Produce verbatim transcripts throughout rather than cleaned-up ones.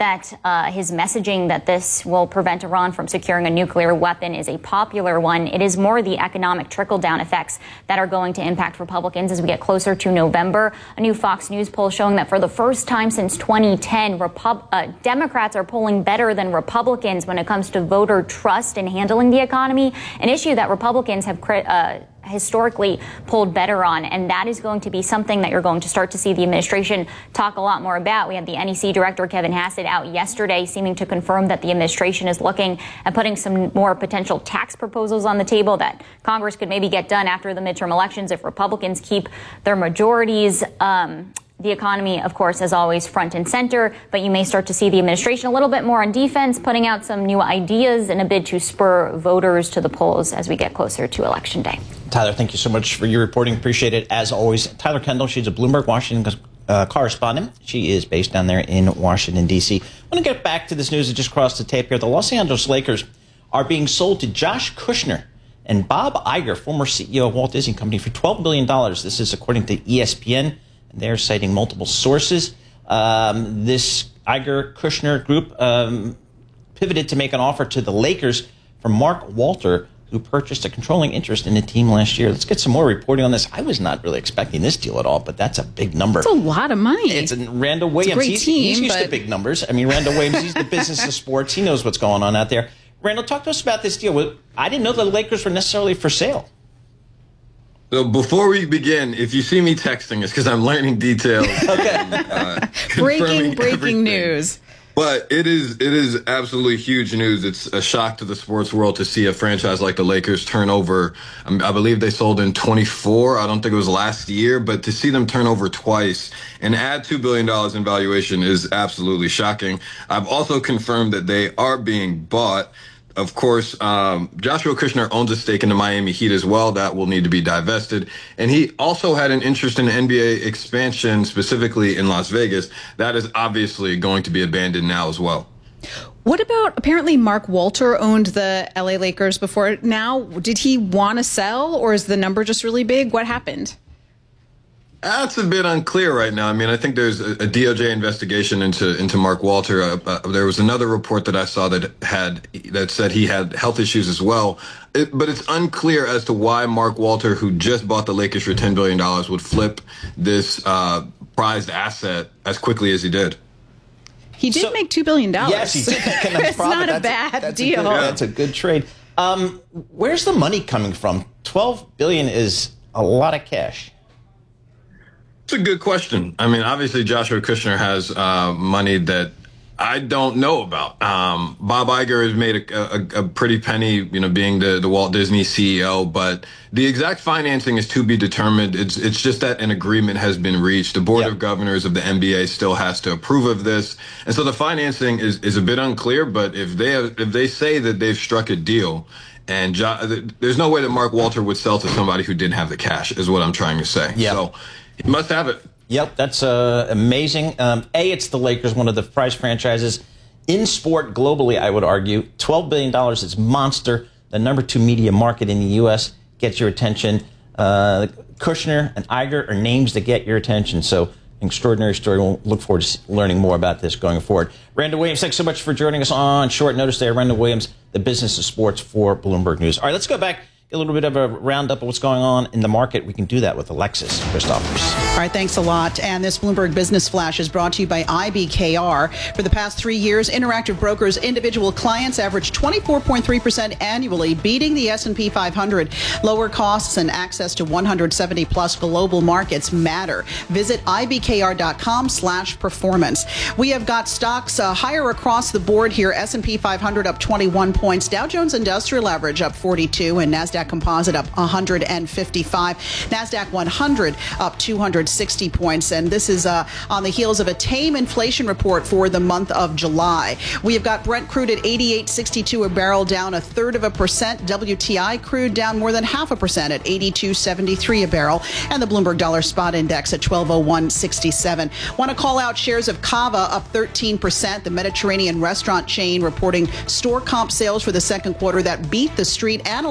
that uh, his messaging that this will prevent Iran from securing a nuclear weapon is a popular one. It is more the economic trickle-down effects that are going to impact Republicans as we get closer to November. A new Fox News poll showing that for the first time since twenty ten, Repub- uh, Democrats are polling better than Republicans when it comes to voter trust in handling the economy, an issue that Republicans have cri- uh, historically polled better on, and that is going to be something that you're going to start to see the administration talk a lot more about. We had the N E C director, Kevin Hassett, out yesterday seeming to confirm that the administration is looking at putting some more potential tax proposals on the table that Congress could maybe get done after the midterm elections if Republicans keep their majorities. Um, The economy, of course, as always, front and center, but you may start to see the administration a little bit more on defense, putting out some new ideas in a bid to spur voters to the polls as we get closer to Election Day. Tyler, thank you so much for your reporting. Appreciate it, as always. Tyler Kendall, she's a Bloomberg Washington uh, correspondent. She is based down there in Washington, D C. I want to get back to this news that just crossed the tape here. The Los Angeles Lakers are being sold to Josh Kushner and Bob Iger, former C E O of Walt Disney Company, for twelve billion dollars. This is according to E S P N. They're citing multiple sources. Um, this Iger-Kushner group um, pivoted to make an offer to the Lakers from Mark Walter, who purchased a controlling interest in the team last year. Let's get some more reporting on this. I was not really expecting this deal at all, but that's a big number. It's a lot of money. It's a, Randall Williams. It's a great he's, team, he's used but... to big numbers. I mean, Randall Williams, he's the business of sports. He knows what's going on out there. Randall, talk to us about this deal. I didn't know the Lakers were necessarily for sale. So before we begin, if you see me texting, it's because I'm learning details. Okay. And, uh, breaking, breaking everything. news. But it is it is absolutely huge news. It's a shock to the sports world to see a franchise like the Lakers turn over. I believe they sold in twenty-four. I don't think it was last year, but to see them turn over twice and add two billion dollars in valuation is absolutely shocking. I've also confirmed that they are being bought. Of course, um, Joshua Kushner owns a stake in the Miami Heat as well. That will need to be divested. And he also had an interest in N B A expansion, specifically in Las Vegas. That is obviously going to be abandoned now as well. What about, apparently Mark Walter owned the L A Lakers before now. Did he want to sell, or is the number just really big? What happened? That's a bit unclear right now. I mean, I think there's a, a D O J investigation into into Mark Walter. Uh, uh, there was another report that I saw that had that said he had health issues as well. It, but it's unclear as to why Mark Walter, who just bought the Lakers for ten billion dollars, would flip this uh, prized asset as quickly as he did. He did so, make two billion dollars. Yes, he did. It's not a that's bad a, that's deal. A good, that's a good trade. Um, where's the money coming from? twelve billion dollars is a lot of cash. It's a good question. I mean, obviously, Joshua Kushner has uh, money that I don't know about. Um, Bob Iger has made a, a, a pretty penny, you know, being the, the Walt Disney C E O, but the exact financing is to be determined. It's it's just that an agreement has been reached. The Board yep. of Governors of the N B A still has to approve of this, and so the financing is, is a bit unclear. But if they have, if they say that they've struck a deal, and jo- there's no way that Mark Walter would sell to somebody who didn't have the cash, is what I'm trying to say. Yep. So he must have it. Yep, that's uh, amazing. Um, A, it's the Lakers, one of the prized franchises in sport globally, I would argue. twelve billion dollars is monster. The number two media market in the U S gets your attention. Uh, Kushner and Iger are names that get your attention. So, extraordinary story. We'll look forward to learning more about this going forward. Randall Williams, thanks so much for joining us on short notice there. Randall Williams, the business of sports for Bloomberg News. All right, let's go back. A little bit of a roundup of what's going on in the market. We can do that with Alexis Christophers. All right, thanks a lot. And this Bloomberg Business Flash is brought to you by I B K R. For the past three years, Interactive Brokers' individual clients averaged twenty-four point three percent annually, beating the S and P five hundred. Lower costs and access to one hundred seventy plus global markets matter. Visit ibkr.com slash performance. We have got stocks uh, higher across the board here. S and P five hundred up twenty-one points. Dow Jones Industrial Average up forty-two, and NASDAQ Composite up one hundred fifty-five. NASDAQ one hundred up two hundred sixty points. And this is uh, on the heels of a tame inflation report for the month of July. We have got Brent crude at eighty-eight sixty-two a barrel, down a third of a percent. W T I crude down more than half a percent at eighty-two seventy-three a barrel. And the Bloomberg Dollar Spot Index at twelve oh one sixty-seven. Want to call out shares of Cava up thirteen percent. The Mediterranean restaurant chain reporting store comp sales for the second quarter that beat the street. Analysts again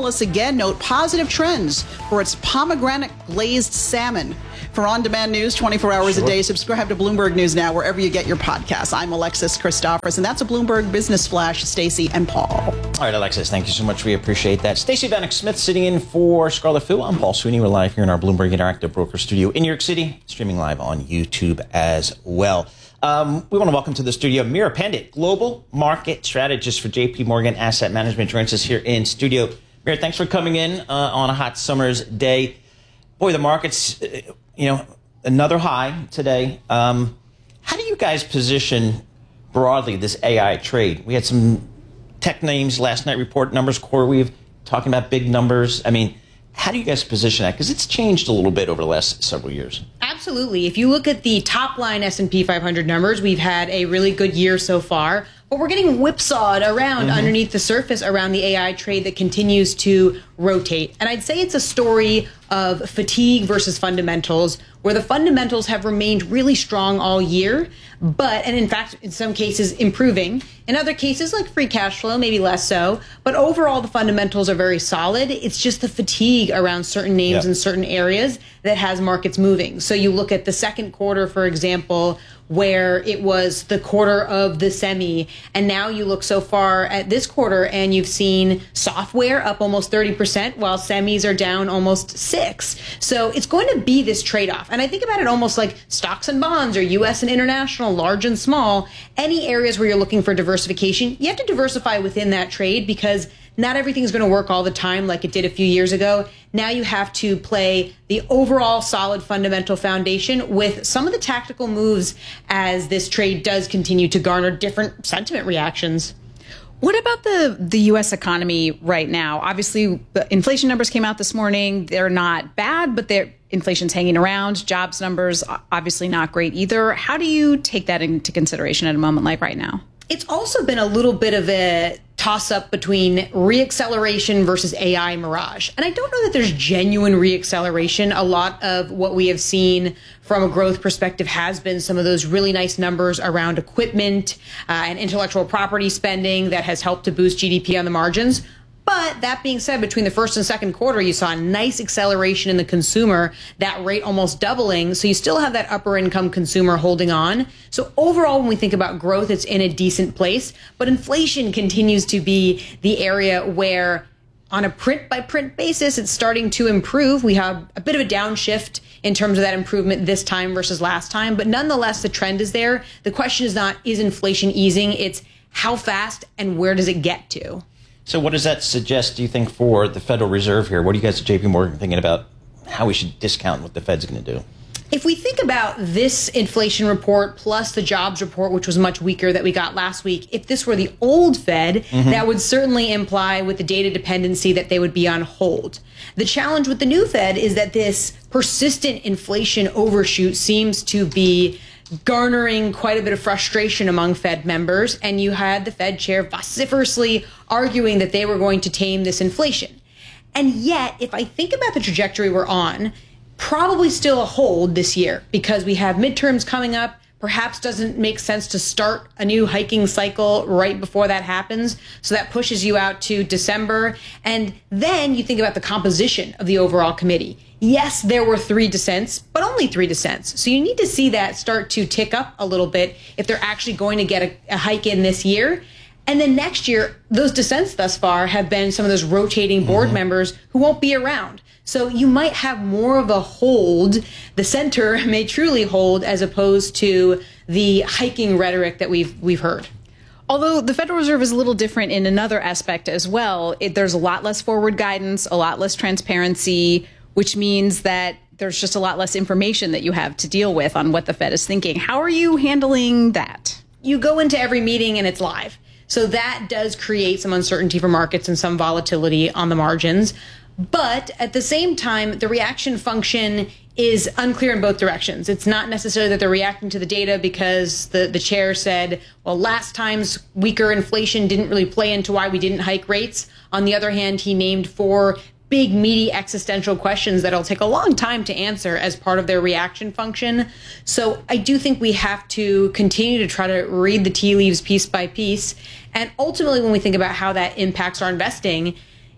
and note positive trends for its pomegranate glazed salmon. For on-demand news twenty-four hours sure. a day, subscribe to Bloomberg News Now wherever you get your podcasts. I'm Alexis Christophers, and that's a Bloomberg Business Flash. Stacey and Paul. All right, Alexis, thank you so much. We appreciate that. Stacey Vanek Smith sitting in for Scarlett Fu. I'm Paul Sweeney. We're live here in our Bloomberg Interactive Broker Studio in New York City, streaming live on YouTube as well. Um, we want to welcome to the studio Meera Pandit, Global Market Strategist for J P Morgan Asset Management, joins us here in studio. Meera, thanks for coming in uh, on a hot summer's day. Boy, the market's, uh, you know, another high today. Um, how do you guys position broadly this A I trade? We had some tech names last night report numbers, CoreWeave, talking about big numbers. I mean, how do you guys position that? Because it's changed a little bit over the last several years. Absolutely. If you look at the top line S and P five hundred numbers, we've had a really good year so far, but we're getting whipsawed around mm-hmm. underneath the surface around the A I trade that continues to rotate. And I'd say it's a story of fatigue versus fundamentals, where the fundamentals have remained really strong all year, but, and in fact, in some cases, improving. In other cases, like free cash flow, maybe less so. But overall, the fundamentals are very solid. It's just the fatigue around certain names yep. in certain areas that has markets moving. So you look at the second quarter, for example, where it was the quarter of the semi, and now you look so far at this quarter and you've seen software up almost thirty percent while semis are down almost six. So it's going to be this trade-off. And I think about it almost like stocks and bonds or U S and international, large and small. Any areas where you're looking for diversification, you have to diversify within that trade because not everything's going to work all the time like it did a few years ago. Now you have to play the overall solid fundamental foundation with some of the tactical moves as this trade does continue to garner different sentiment reactions. What about the, the U S economy right now? Obviously, the inflation numbers came out this morning. They're not bad, but they're, inflation's hanging around. Jobs numbers, obviously not great either. How do you take that into consideration at a moment like right now? It's also been a little bit of a toss-up between reacceleration versus A I mirage. And I don't know that there's genuine reacceleration. A lot of what we have seen from a growth perspective has been some of those really nice numbers around equipment uh, and intellectual property spending that has helped to boost G D P on the margins. But that being said, between the first and second quarter, you saw a nice acceleration in the consumer, that rate almost doubling. So you still have that upper income consumer holding on. So overall, when we think about growth, it's in a decent place. But inflation continues to be the area where on a print by print basis, it's starting to improve. We have a bit of a downshift in terms of that improvement this time versus last time. But nonetheless, the trend is there. The question is not, is inflation easing? It's how fast and where does it get to? So what does that suggest, do you think, for the Federal Reserve here? What are you guys at J P Morgan thinking about how we should discount what the Fed's going to do? If we think about this inflation report plus the jobs report, which was much weaker that we got last week, if this were the old Fed, mm-hmm. that would certainly imply with the data dependency that they would be on hold. The challenge with the new Fed is that this persistent inflation overshoot seems to be garnering quite a bit of frustration among Fed members, and you had the Fed chair vociferously arguing that they were going to tame this inflation. And yet, if I think about the trajectory we're on, probably still a hold this year because we have midterms coming up. Perhaps doesn't make sense to start a new hiking cycle right before that happens. So that pushes you out to December. And then you think about the composition of the overall committee. Yes, there were three dissents, but only three dissents. So you need to see that start to tick up a little bit if they're actually going to get a, a hike in this year. And then next year, those dissents thus far have been some of those rotating board mm-hmm. members who won't be around. So you might have more of a hold. The center may truly hold as opposed to the hiking rhetoric that we've we've heard. Although the Federal Reserve is a little different in another aspect as well. It, there's a lot less forward guidance, a lot less transparency, which means that there's just a lot less information that you have to deal with on what the Fed is thinking. How are you handling that? You go into every meeting and it's live. So that does create some uncertainty for markets and some volatility on the margins. But at the same time, the reaction function is unclear in both directions. It's not necessarily that they're reacting to the data because the, the chair said, well, last time's weaker inflation didn't really play into why we didn't hike rates. On the other hand, he named four big, meaty existential questions that'll take a long time to answer as part of their reaction function. So I do think we have to continue to try to read the tea leaves piece by piece. And ultimately, when we think about how that impacts our investing,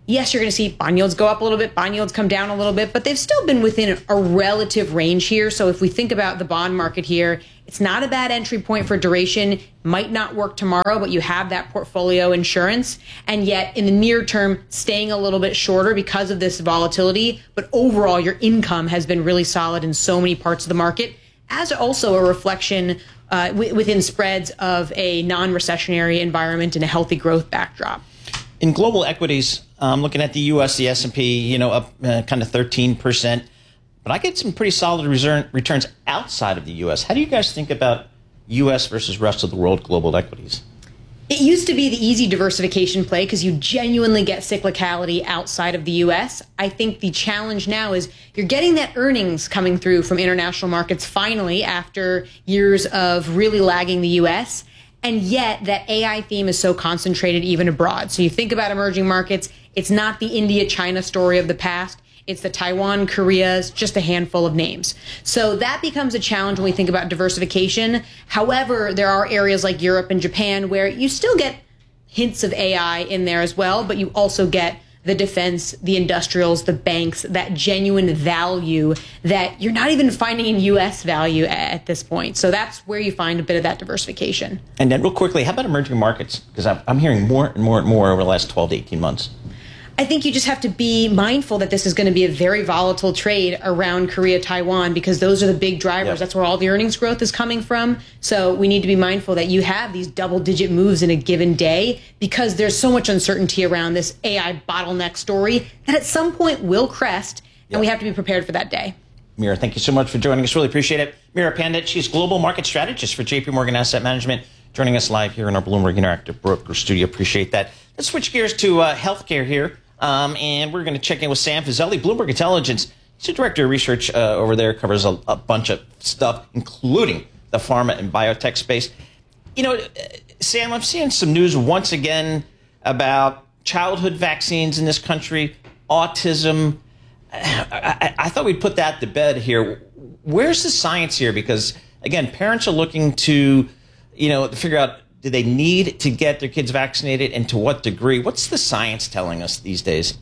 yes, you're going to see bond yields go up a little bit, bond yields come down a little bit, but they've still been within a relative range here. So if we think about the bond market here, it's not a bad entry point for duration. Might not work tomorrow, but you have that portfolio insurance. And yet in the near term, staying a little bit shorter because of this volatility. But overall, your income has been really solid in so many parts of the market, as also a reflection uh, w- within spreads of a non-recessionary environment and a healthy growth backdrop. In global equities, I'm um, looking at the U S, the S and P, you know, up uh, kind of thirteen percent. But I get some pretty solid return, returns outside of the U S. How do you guys think about U S versus rest of the world global equities? It used to be the easy diversification play because you genuinely get cyclicality outside of the U S. I think the challenge now is you're getting that earnings coming through from international markets finally after years of really lagging the U S. And yet that A I theme is so concentrated even abroad. So you think about emerging markets, it's not the India-China story of the past. It's the Taiwan, Korea's, just a handful of names. So that becomes a challenge when we think about diversification. However, there are areas like Europe and Japan where you still get hints of A I in there as well, but you also get the defense, the industrials, the banks, that genuine value that you're not even finding in U S value at this point. So that's where you find a bit of that diversification. And then real quickly, how about emerging markets? Because I'm, I'm hearing more and more and more over the last twelve to eighteen months. I think you just have to be mindful that this is going to be a very volatile trade around Korea, Taiwan, because those are the big drivers. Yep. That's where all the earnings growth is coming from. So we need to be mindful that you have these double-digit moves in a given day because there's so much uncertainty around this A I bottleneck story that at some point will crest, and yep. we have to be prepared for that day. Mira, thank you so much for joining us. Really appreciate it. Mira Pandit, she's global market strategist for J P Morgan Asset Management, joining us live here in our Bloomberg Interactive Broker Studio. Appreciate that. Let's switch gears to uh, healthcare here. Um, and we're going to check in with Sam Fazeli, Bloomberg Intelligence. He's the director of research uh, over there, covers a, a bunch of stuff, including the pharma and biotech space. You know, uh, Sam, I'm seeing some news once again about childhood vaccines in this country, autism. I, I, I thought we'd put that to bed here. Where's the science here? Because, again, parents are looking to, you know, figure out, do they need to get their kids vaccinated and to what degree? What's the science telling us these days?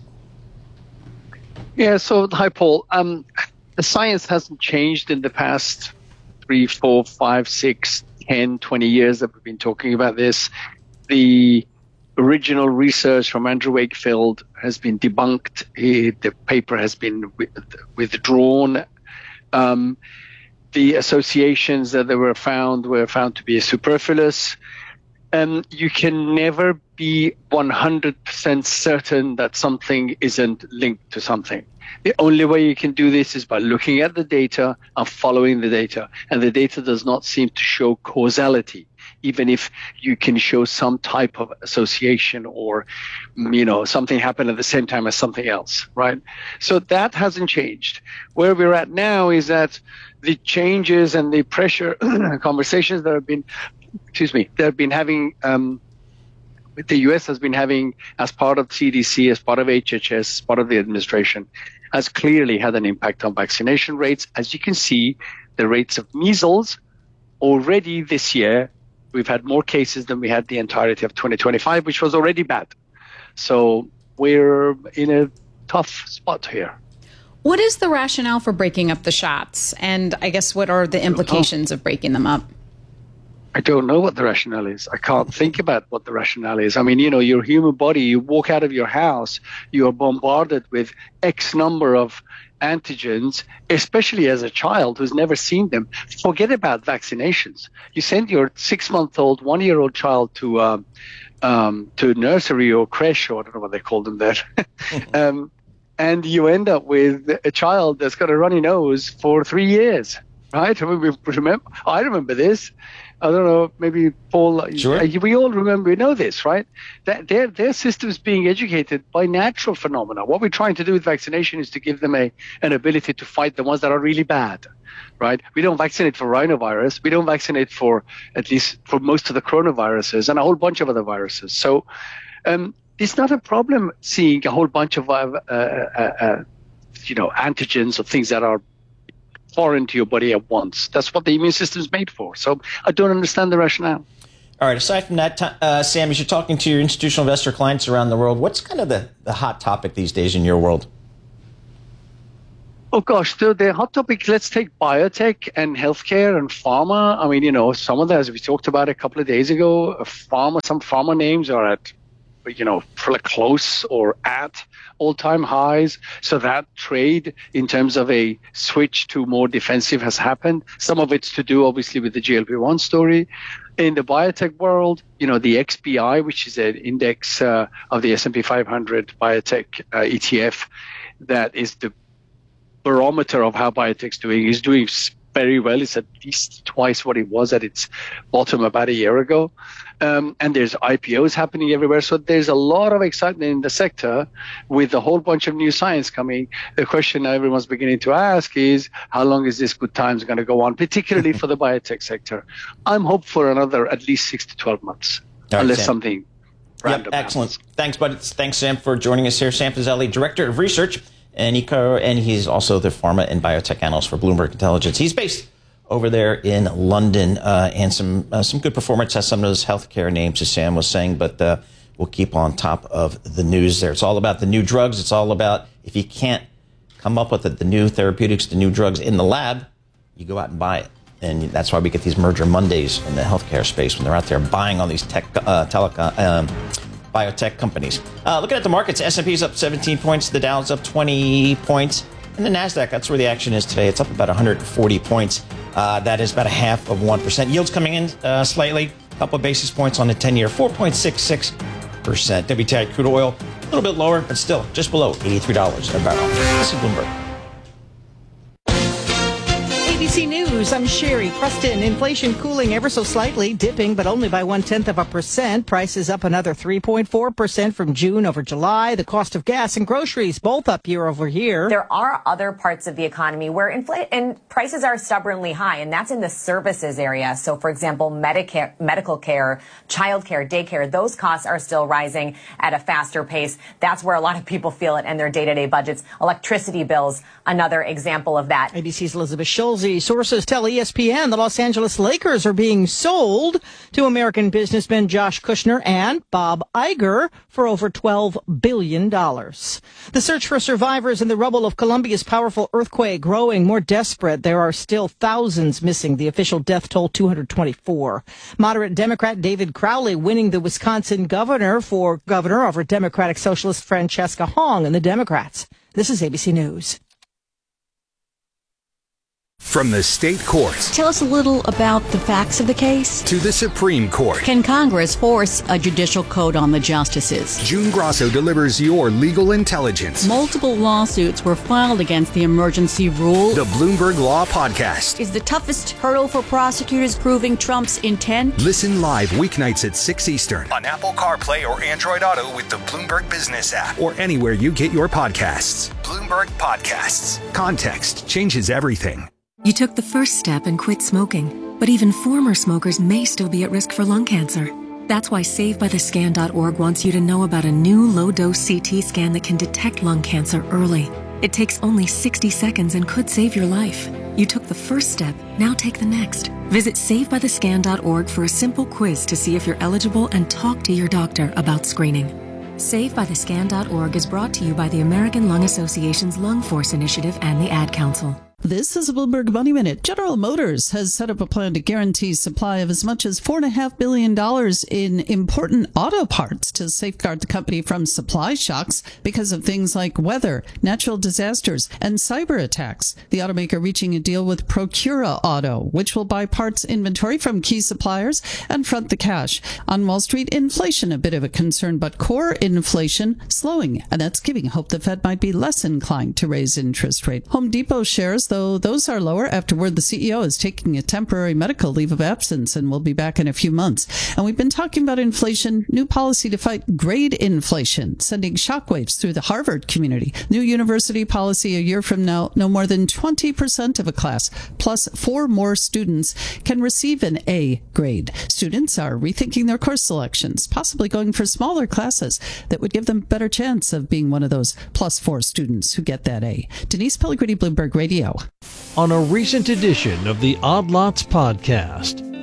Yeah, so, hi, Paul. Um, the science hasn't changed in the past three, four, five, six, ten, twenty years that we've been talking about this. The original research from Andrew Wakefield has been debunked. It, the paper has been withdrawn. Um, the associations that they were found were found to be superfluous. Um, you can never be one hundred percent certain that something isn't linked to something. The only way you can do this is by looking at the data and following the data. And the data does not seem to show causality, even if you can show some type of association or, you know, something happened at the same time as something else, right? So that hasn't changed. Where we're at now is that the changes and the pressure conversations that have been excuse me, they've been having, um, the U S has been having, as part of C D C, as part of H H S, as part of the administration, has clearly had an impact on vaccination rates. As you can see, the rates of measles already this year, we've had more cases than we had the entirety of twenty twenty-five, which was already bad. So we're in a tough spot here. What is the rationale for breaking up the shots? And I guess what are the implications of breaking them up? I don't know what the rationale is. I can't think about what the rationale is. I mean, you know, your human body, you walk out of your house, you are bombarded with X number of antigens, especially as a child who's never seen them. Forget about vaccinations. You send your six-month-old, one-year-old child to um, um, to nursery or creche, or I don't know what they call them there, um, and you end up with a child that's got a runny nose for three years, right? I mean, we remember, I remember this. I don't know, maybe Paul, sure. We all remember, we know this, right? That their their system's being educated by natural phenomena. What we're trying to do with vaccination is to give them a an ability to fight the ones that are really bad, right? We don't vaccinate for rhinovirus. We don't vaccinate for, at least for most of the coronaviruses and a whole bunch of other viruses. So um, it's not a problem seeing a whole bunch of, uh, uh, uh, you know, antigens or things that are foreign to your body at once. That's what the immune system is made for. So I don't understand the rationale. All right, aside from that, uh, Sam, as you're talking to your institutional investor clients around the world, what's kind of the, the hot topic these days in your world? Oh, gosh, the, the hot topic, let's take biotech and healthcare and pharma. I mean, you know, some of that, as we talked about a couple of days ago, pharma, some pharma names are at, you know, close or at all-time highs. So that trade in terms of a switch to more defensive has happened. Some of it's to do, obviously, with the G L P one story. In the biotech world, you know, the X B I, which is an index uh, of the S and P five hundred biotech uh, E T F, that is the barometer of how biotech's doing, is doing very well. It's at least twice what it was at its bottom about a year ago. Um, and there's I P Os happening everywhere. So there's a lot of excitement in the sector with a whole bunch of new science coming. The question everyone's beginning to ask is, how long is this good times going to go on, particularly for the biotech sector? I'm hopeful for another at least six to twelve months, right, unless Sam. something random Yep, excellent. happens. Thanks, bud. Thanks, Sam, for joining us here. Sam Fazeli, Director of Research, and, he co- and he's also the pharma and biotech analyst for Bloomberg Intelligence. He's based over there in London, uh, and some uh, some good performance has some of those healthcare names, as Sam was saying, but uh, we'll keep on top of the news there. It's all about the new drugs. It's all about, if you can't come up with it, the new therapeutics, the new drugs in the lab, you go out and buy it. And that's why we get these merger Mondays in the healthcare space when they're out there buying all these tech, uh, telecom, um, biotech companies. Uh, looking at the markets, S and P's up seventeen points, the Dow's up twenty points, and the NASDAQ, that's where the action is today. It's up about one hundred forty points. Uh, that is about a half of one percent. Yields coming in uh, slightly, a couple of basis points on the ten-year, four point six six percent. W T I crude oil, a little bit lower, but still just below eighty-three dollars a barrel. This is Bloomberg. A B C News, I'm Sherry Preston. Inflation cooling ever so slightly, dipping, but only by one-tenth of a percent. Prices up another three point four percent from June over July. The cost of gas and groceries both up year over year. There are other parts of the economy where infl- and prices are stubbornly high, and that's in the services area. So, for example, Medicare, medical care, childcare, daycare, those costs are still rising at a faster pace. That's where a lot of people feel it in their day-to-day budgets. Electricity bills, another example of that. A B C's Elizabeth Schulze. Sources tell E S P N the Los Angeles Lakers are being sold to American businessmen Josh Kushner and Bob Iger for over twelve billion dollars. The search for survivors in the rubble of Colombia's powerful earthquake growing more desperate. There are still thousands missing. The official death toll, two hundred twenty-four. Moderate Democrat David Crowley winning the Wisconsin governor for governor over Democratic Socialist Francesca Hong and the Democrats. This is A B C News. From the state courts. Tell us a little about the facts of the case. To the Supreme Court. Can Congress force a judicial code on the justices? June Grosso delivers your legal intelligence. Multiple lawsuits were filed against the emergency rule. The Bloomberg Law Podcast. Is the toughest hurdle for prosecutors proving Trump's intent? Listen live weeknights at six Eastern on Apple CarPlay or Android Auto with the Bloomberg Business app or anywhere you get your podcasts. Bloomberg Podcasts. Context changes everything. You took the first step and quit smoking, but even former smokers may still be at risk for lung cancer. That's why Save By The Scan dot org wants you to know about a new low-dose C T scan that can detect lung cancer early. It takes only sixty seconds and could save your life. You took the first step, now take the next. Visit Save By The Scan dot org for a simple quiz to see if you're eligible and talk to your doctor about screening. Save By The Scan dot org is brought to you by the American Lung Association's Lung Force Initiative and the Ad Council. This is a Bloomberg Money Minute. General Motors has set up a plan to guarantee supply of as much as four point five billion dollars in important auto parts to safeguard the company from supply shocks because of things like weather, natural disasters, and cyber attacks. The automaker reaching a deal with Procura Auto, which will buy parts inventory from key suppliers and front the cash. On Wall Street, inflation a bit of a concern, but core inflation slowing, and that's giving hope the Fed might be less inclined to raise interest rate. Home Depot shares, though those are lower after word the C E O is taking a temporary medical leave of absence and will be back in a few months. And we've been talking about inflation, new policy to fight grade inflation, sending shockwaves through the Harvard community. New university policy a year from now, no more than twenty percent of a class, plus four more students, can receive an A grade. Students are rethinking their course selections, possibly going for smaller classes that would give them a better chance of being one of those plus four students who get that A. Denise Pellegrini, Bloomberg Radio. On a recent edition of the Odd Lots podcast,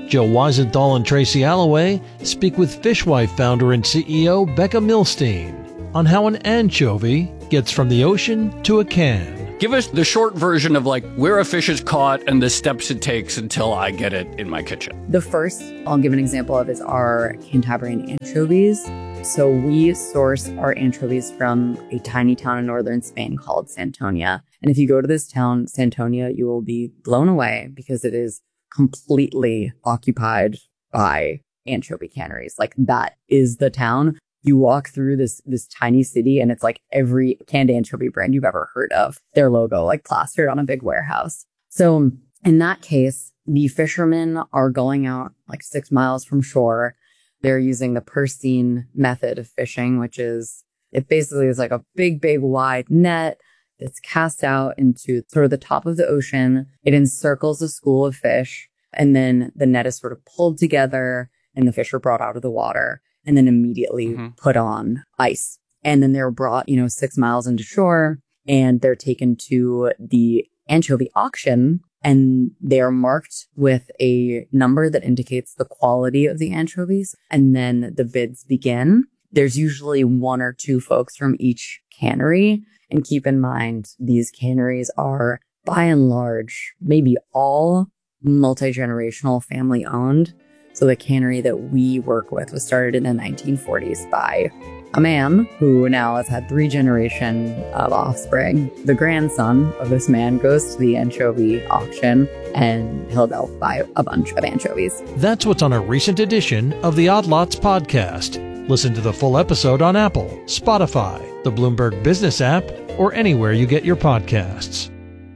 Joe Weisenthal and Tracy Alloway speak with Fishwife founder and C E O Becca Milstein on how an anchovy gets from the ocean to a can. Give us the short version of like where a fish is caught and the steps it takes until I get it in my kitchen. The first I'll give an example of is our Cantabrian anchovies. So we source our anchovies from a tiny town in northern Spain called Santonia. And if you go to this town, Santonia, you will be blown away because it is completely occupied by anchovy canneries. Like that is the town. You walk through this this tiny city and it's like every canned anchovy brand you've ever heard of, their logo like plastered on a big warehouse. So in that case, the fishermen are going out like six miles from shore. They're using the Persine method of fishing, which is, it basically is like a big, big wide net that's cast out into sort of the top of the ocean. It encircles a school of fish, and then the net is sort of pulled together and the fish are brought out of the water and then immediately mm-hmm. put on ice. And then they're brought, you know, six miles into shore and they're taken to the anchovy auction, and they're marked with a number that indicates the quality of the anchovies. And then the bids begin. There's usually one or two folks from each cannery. And keep in mind, these canneries are, by and large, maybe all multi-generational family owned. So the cannery that we work with was started in the nineteen forties by a man who now has had three generations of offspring. The grandson of this man goes to the anchovy auction and he'll go buy a bunch of anchovies. That's what's on a recent edition of the Odd Lots podcast. Listen to the full episode on Apple, Spotify, the Bloomberg Business app, or anywhere you get your podcasts.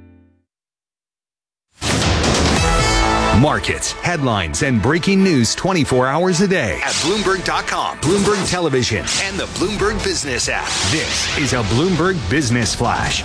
Markets, headlines, and breaking news twenty-four hours a day at Bloomberg dot com, Bloomberg Television, and the Bloomberg Business app. This is a Bloomberg Business Flash.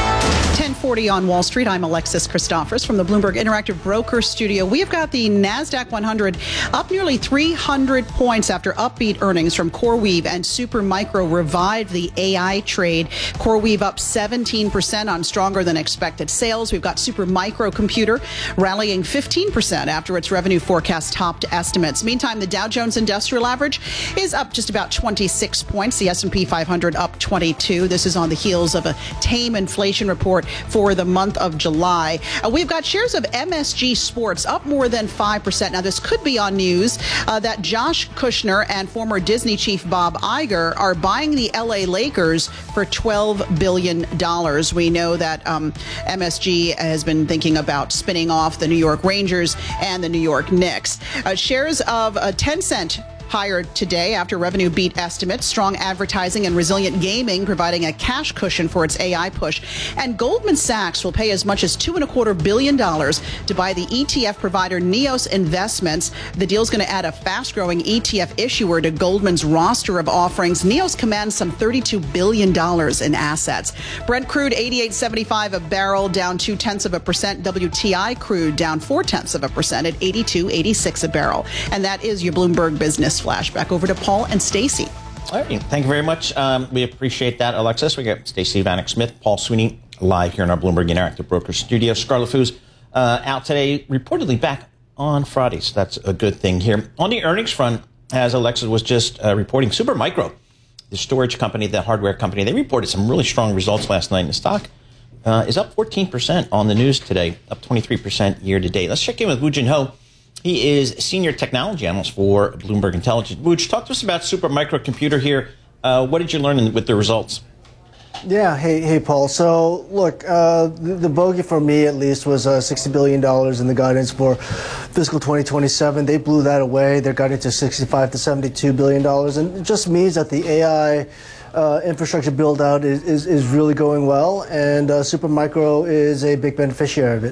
ten forty on Wall Street. I'm Alexis Christophers from the Bloomberg Interactive Broker Studio. We have got the NASDAQ one hundred up nearly three hundred points after upbeat earnings from CoreWeave and Supermicro revived the A I trade. CoreWeave up seventeen percent on stronger than expected sales. We've got Supermicro Computer rallying fifteen percent after its revenue forecast topped estimates. Meantime, the Dow Jones Industrial Average is up just about twenty-six points. The S and P five hundred up twenty-two. This is on the heels of a tame inflation report for the month of July. Uh, we've got shares of M S G Sports up more than five percent. Now, this could be on news uh, that Josh Kushner and former Disney chief Bob Iger are buying the L A Lakers for twelve billion dollars. We know that um, M S G has been thinking about spinning off the New York Rangers and the New York Knicks. Uh, shares of uh, Tencent higher today after revenue beat estimates. Strong advertising and resilient gaming providing a cash cushion for its A I push. And Goldman Sachs will pay as much as two and a quarter billion dollars to buy the E T F provider Neos Investments. The deal is going to add a fast-growing E T F issuer to Goldman's roster of offerings. Neos commands some thirty-two billion dollars in assets. Brent crude eighty-eight seventy-five a barrel, down two tenths of a percent. W T I crude down four tenths of a percent at eighty-two eighty-six a barrel. And that is your Bloomberg Business Flash. Back over to Paul and Stacey. All right. Thank you very much. Um, we appreciate that, Alexis. We got Stacey Vanek Smith, Paul Sweeney, live here in our Bloomberg Interactive Broker Studio. Scarlet Foods uh, out today, reportedly back on Friday. So that's a good thing here. On the earnings front, as Alexis was just uh, reporting, Supermicro, the storage company, the hardware company, they reported some really strong results last night. And the stock uh, is up fourteen percent on the news today, up twenty-three percent year to date. Let's check in with Woo Jin Ho. He is Senior Technology Analyst for Bloomberg Intelligence. Woo, talk to us about Supermicro Computer here. Uh, what did you learn with the results? Yeah, hey, hey, Paul. So, look, uh, the, the bogey for me, at least, was uh, sixty billion dollars in the guidance for fiscal twenty twenty-seven. They blew that away. They're guiding to sixty-five to seventy-two billion dollars, and it just means that the A I uh, infrastructure build-out is, is, is really going well, and uh, Supermicro is a big beneficiary of it.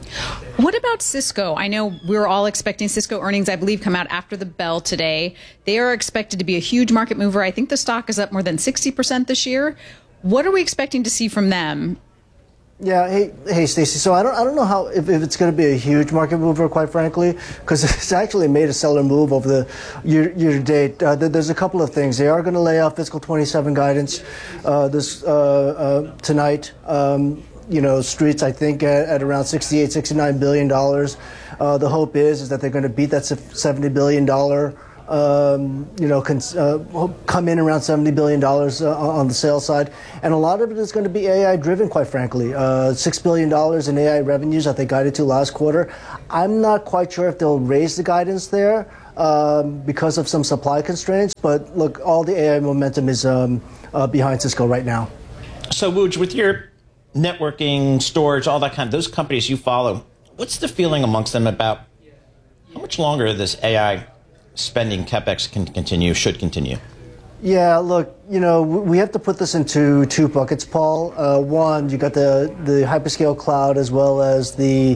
What about Cisco? I know we're all expecting Cisco earnings, I believe, come out after the bell today. They are expected to be a huge market mover. I think the stock is up more than sixty percent this year. What are we expecting to see from them? Yeah, hey, hey, Stacey. So I don't, I don't know how if, if it's going to be a huge market mover, quite frankly, because it's actually made a seller move over the year, year to date. Uh, there's a couple of things. They are going to lay out fiscal twenty-seven guidance uh, this uh, uh, tonight. Um, you know, streets, I think, at, at around sixty-eight, sixty-nine billion dollars. Uh, the hope is is that they're going to beat that seventy billion dollars. Um, you know, cons- uh, come in around seventy billion dollars uh, on the sales side. And a lot of it is going to be A I driven, quite frankly. Uh, six billion dollars in A I revenues that they guided to last quarter. I'm not quite sure if they'll raise the guidance there um, because of some supply constraints. But look, all the A I momentum is um, uh, behind Cisco right now. So, Wooj, with your networking, storage, all that kind of, those companies you follow, what's the feeling amongst them about how much longer this A I spending CapEx can continue, should continue? Yeah, look, you know, we have to put this into two buckets, Paul. Uh, one, you got the, the hyperscale cloud as well as the,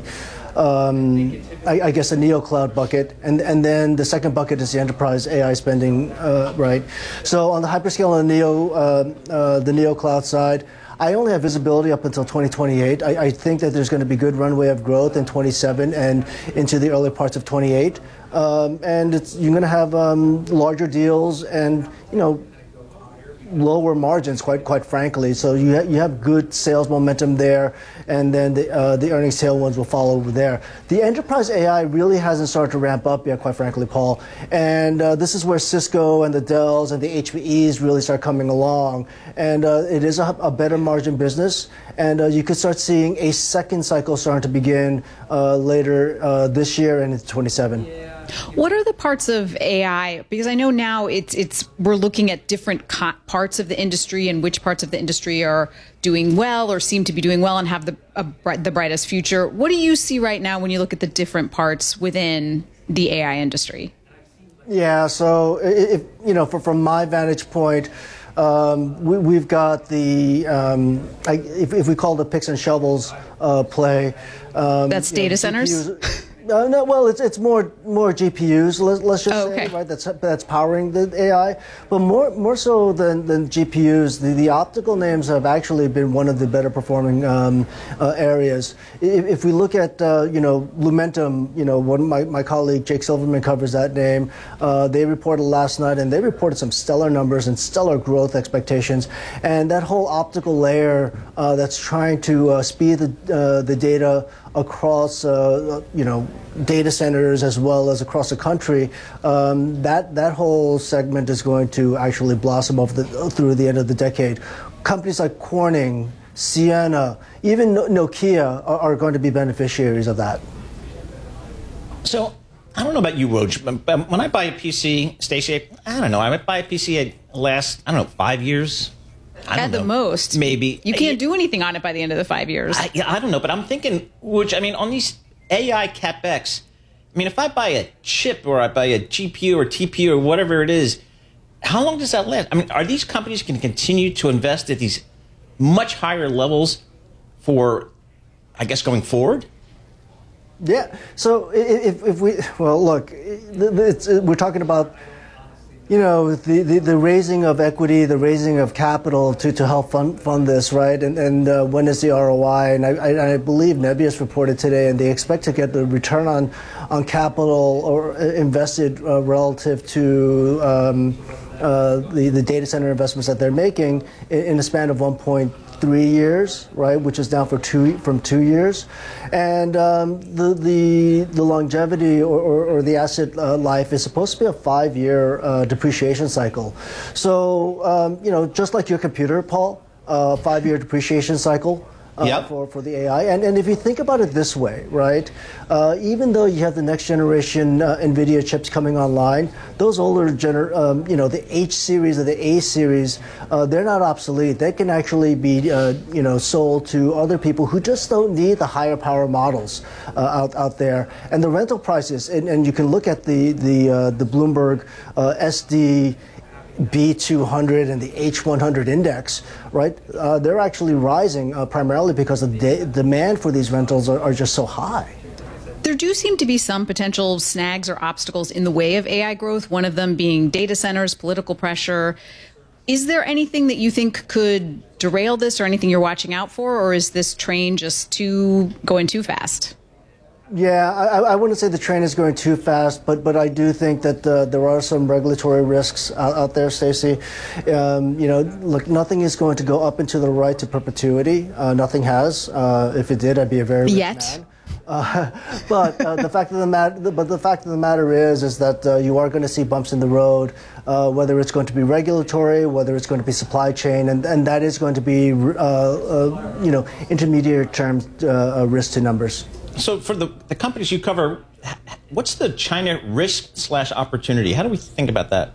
um, I, I guess, a neo cloud bucket. And, and then the second bucket is the enterprise A I spending, uh, right? So on the hyperscale and neo, uh, uh, the neo cloud side, I only have visibility up until twenty twenty-eight. I, I think that there's going to be good runway of growth in twenty-seven and into the early parts of twenty-eight. Um, and it's, you're going to have um, larger deals and, you know, lower margins, quite quite frankly. So you ha- you have good sales momentum there, and then the uh, the earnings tailwinds will follow over there. The enterprise A I really hasn't started to ramp up yet, quite frankly, Paul. And uh, this is where Cisco and the Dells and the H P Es really start coming along. And uh, it is a, a better margin business, and uh, you could start seeing a second cycle starting to begin uh, later uh, this year and into twenty-seven. Yeah. What are the parts of A I? Because I know now it's it's we're looking at different co- parts of the industry and which parts of the industry are doing well or seem to be doing well and have the a, the brightest future. What do you see right now when you look at the different parts within the A I industry? Yeah, so if you know, for, from my vantage point, um, we, we've got the um, I, if, if we call the picks and shovels uh, play. Um, That's data know, centers. G P Us, Uh, no, well, it's it's more more G P Us. Let, let's just oh, say, okay. right? That's that's powering the A I, but more more so than, than G P Us, the, the optical names have actually been one of the better performing um, uh, areas. If, if we look at uh, you know Lumentum, you know one my my colleague Jake Silverman covers that name. Uh, they reported last night, and they reported some stellar numbers and stellar growth expectations. And that whole optical layer uh, that's trying to uh, speed the uh, the data across uh, you know data centers as well as across the country, um, that that whole segment is going to actually blossom over the, through the end of the decade. Companies like Corning, Ciena, even Nokia are, are going to be beneficiaries of that. So I don't know about you, Woj, but when I buy a P C, Stacey, I don't know, I might buy a P C at last, I don't know, five years. I At the know. most. Maybe. You can't do anything on it by the end of the five years. I, yeah, I don't know, but I'm thinking, which, I mean, on these A I CapEx, I mean, if I buy a chip or I buy a G P U or T P U or whatever it is, how long does that last? I mean, are these companies going to continue to invest at these much higher levels for, I guess, going forward? Yeah. So if, if we, well, look, it's, we're talking about, you know, the, the, the raising of equity, the raising of capital to, to help fund, fund this, right? And, and uh, when is the R O I? And I, I, I believe Nebius reported today, and they expect to get the return on, on capital or invested uh, relative to um, uh, the, the data center investments that they're making in, in a span of one point three years, right, which is down for two from two years, and um, the the the longevity or, or, or the asset uh, life is supposed to be a five-year uh, depreciation cycle. So um, you know, just like your computer, Paul, uh, five-year depreciation cycle. Uh, yep. for, for the A I. And, and if you think about it this way, right, uh, even though you have the next generation uh, NVIDIA chips coming online, those older, gener- um, you know, the H series or the A series, uh, they're not obsolete. They can actually be, uh, you know, sold to other people who just don't need the higher power models uh, out, out there. And the rental prices, and, and you can look at the, the, uh, the Bloomberg uh, S D B two hundred and the H one hundred index, right? Uh, they're actually rising uh, primarily because the de- demand for these rentals are, are just so high. There do seem to be some potential snags or obstacles in the way of A I growth, one of them being data centers, political pressure. Is there anything that you think could derail this or anything you're watching out for, or is this train just too going too fast? Yeah, I, I wouldn't say the train is going too fast, but but I do think that uh, there are some regulatory risks out, out there, Stacey. Um, you know, look, nothing is going to go up into the right to perpetuity. Uh, nothing has. Uh, if it did, I'd be a very rich Yet. man. Uh, but uh, the fact of the matter, but the fact of the matter is, is that uh, you are going to see bumps in the road, uh, whether it's going to be regulatory, whether it's going to be supply chain, and, and that is going to be, uh, uh, you know, intermediate term uh, risk to numbers. So for the, the companies you cover, what's the China risk slash opportunity? How do we think about that?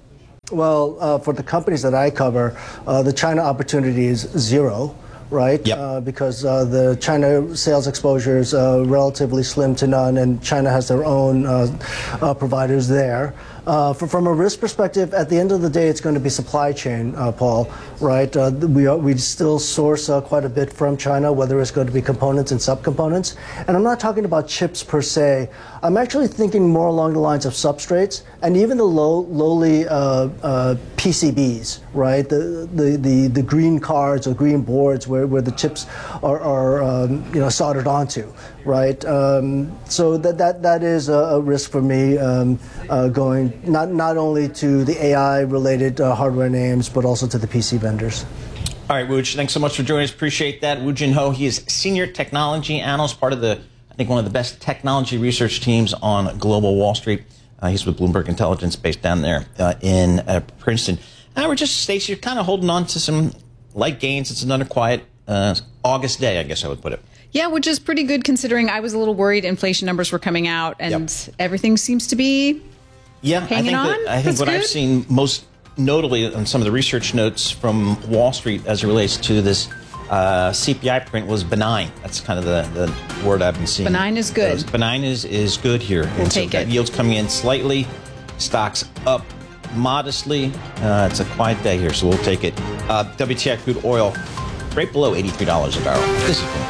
Well, uh, for the companies that I cover, uh, the China opportunity is zero. Right, yep. uh, because uh, the China sales exposure is uh, relatively slim to none, and China has their own uh, uh, providers there. Uh, for, from a risk perspective, at the end of the day, it's going to be supply chain, uh, Paul. Right, uh, we are, we still source uh, quite a bit from China, whether it's going to be components and subcomponents. And I'm not talking about chips per se. I'm actually thinking more along the lines of substrates and even the low, lowly uh, uh, P C Bs. Right, the the the, the green cards or green boards where, where the chips are, are um, you know soldered onto. Right, um, so that that that is a, a risk for me um, uh, going not not only to the A I related uh, hardware names but also to the P C vendors. All right, Wooj, thanks so much for joining us. Appreciate that. Woo Jin Ho, he is senior technology analyst, part of the I think one of the best technology research teams on Global Wall Street. Uh, he's with Bloomberg Intelligence, based down there uh, in uh, Princeton. And we're just, Stacey, you're kind of holding on to some light gains. It's another quiet uh, August day, I guess I would put it. Yeah, which is pretty good considering I was a little worried inflation numbers were coming out and yep. everything seems to be yeah, hanging I think on. That, I think That's what good. I've seen most notably on some of the research notes from Wall Street as it relates to this uh, C P I print was benign. That's kind of the, the word I've been seeing. Benign is good. Those, benign is, is good here. We'll and take so it. Yields coming in slightly, stocks up modestly. Uh, it's a quiet day here, so we'll take it. Uh, W T I crude oil right below eighty-three dollars a barrel. This is good.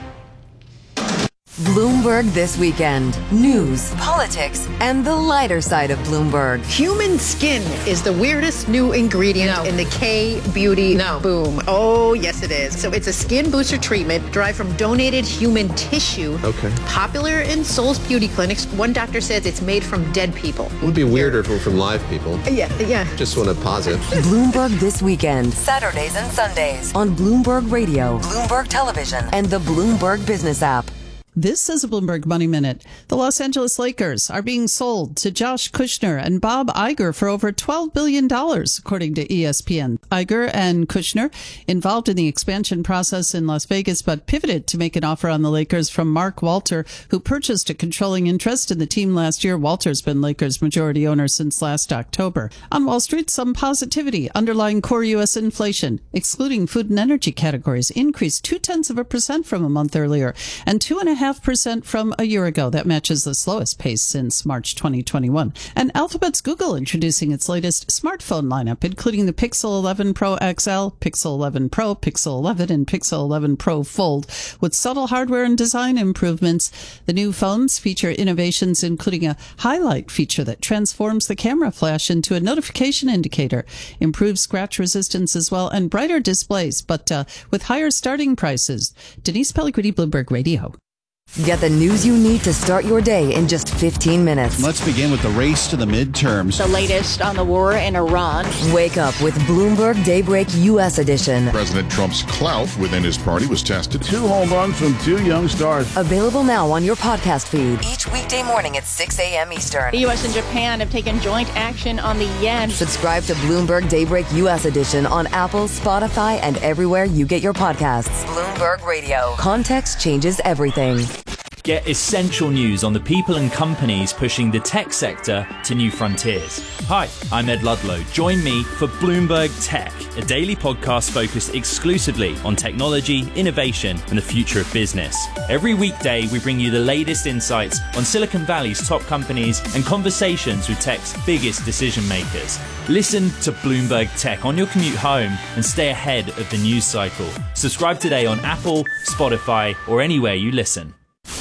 Bloomberg This Weekend. News, politics, and the lighter side of Bloomberg. Human skin is the weirdest new ingredient No. in the K-beauty No. boom. Oh, yes it is. So it's a skin booster treatment derived from donated human tissue. Okay. Popular in Soul's beauty clinics. One doctor says it's made from dead people. It would be weirder if it were from live people. Yeah, yeah. Just want to pause it. Bloomberg This Weekend. Saturdays and Sundays on Bloomberg Radio, Bloomberg Television, and the Bloomberg Business app. This is a Bloomberg Money Minute. The Los Angeles Lakers are being sold to Josh Kushner and Bob Iger for over twelve billion dollars, according to E S P N. Iger and Kushner involved in the expansion process in Las Vegas, but pivoted to make an offer on the Lakers from Mark Walter, who purchased a controlling interest in the team last year. Walter's been Lakers' majority owner since last October. On Wall Street, some positivity. Underlying core U S inflation, excluding food and energy categories, increased two-tenths of a percent from a month earlier, and two and a half percent from a year ago. That matches the slowest pace since March twenty twenty-one. And Alphabet's Google introducing its latest smartphone lineup, including the Pixel eleven Pro X L, Pixel eleven Pro, Pixel eleven, and Pixel eleven Pro Fold, with subtle hardware and design improvements. The new phones feature innovations, including a highlight feature that transforms the camera flash into a notification indicator, improves scratch resistance as well, and brighter displays, but uh, with higher starting prices. Denise Pellegrini, Bloomberg Radio. Get the news you need to start your day in just fifteen minutes. Let's begin with the race to the midterms. The latest on the war in Iran. Wake up with Bloomberg Daybreak U S edition. President Trump's clout within his party was tested. Two home runs from two young stars. Available now on your podcast feed. Each weekday morning at six a.m. Eastern. The U S and Japan have taken joint action on the yen. Subscribe to Bloomberg Daybreak U S edition on Apple, Spotify, and everywhere you get your podcasts. Bloomberg Radio. Context changes everything. Get essential news on the people and companies pushing the tech sector to new frontiers. Hi, I'm Ed Ludlow. Join me for Bloomberg Tech, a daily podcast focused exclusively on technology, innovation, and the future of business. Every weekday, we bring you the latest insights on Silicon Valley's top companies and conversations with tech's biggest decision makers. Listen to Bloomberg Tech on your commute home and stay ahead of the news cycle. Subscribe today on Apple, Spotify, or anywhere you listen.